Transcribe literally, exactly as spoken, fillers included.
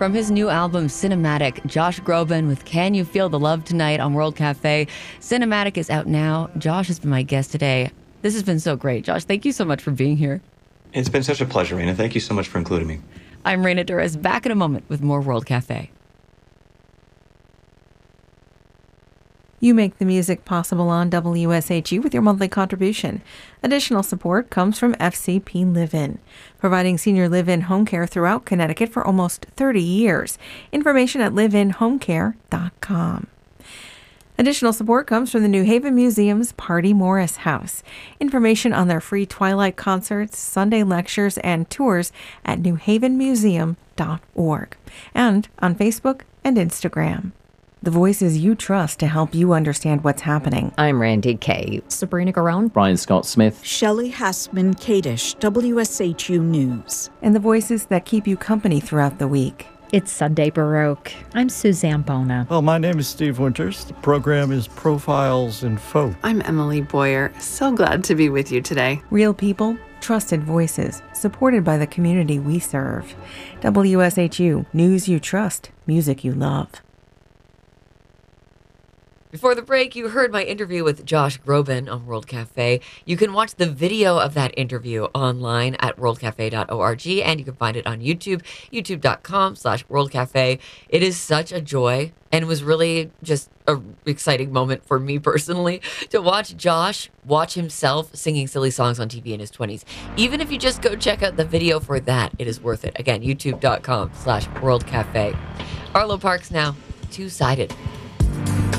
From his new album, Cinematic, Josh Groban with Can You Feel the Love Tonight on World Cafe. Cinematic is out now. Josh has been my guest today. This has been so great. Josh, thank you so much for being here. It's been such a pleasure, Raina. Thank you so much for including me. I'm Raina Torres, back in a moment with more World Cafe. You make the music possible on W S H U with your monthly contribution. Additional support comes from F C P Live-In, providing senior live-in home care throughout Connecticut for almost thirty years. Information at live in home care dot com. Additional support comes from the New Haven Museum's Party Morris House. Information on their free Twilight concerts, Sunday lectures, and tours at new haven museum dot org and on Facebook and Instagram. The voices you trust to help you understand what's happening. I'm Randy Kay. Sabrina Garone. Brian Scott Smith. Shelley Hassman-Kadish, W S H U News. And the voices that keep you company throughout the week. It's Sunday Baroque. I'm Suzanne Bona. Well, my name is Steve Winters. The program is Profiles in Folk. I'm Emily Boyer. So glad to be with you today. Real people, trusted voices, supported by the community we serve. W S H U, news you trust, music you love. Before the break, you heard my interview with Josh Groban on World Cafe. You can watch the video of that interview online at world cafe dot org, and you can find it on YouTube, youtube dot com slash world cafe. It is such a joy, and it was really just an exciting moment for me personally to watch Josh watch himself singing silly songs on T V in his twenties. Even if you just go check out the video for that, it is worth it. Again, youtube dot com slash world cafe. Arlo Parks now, Two-Sided.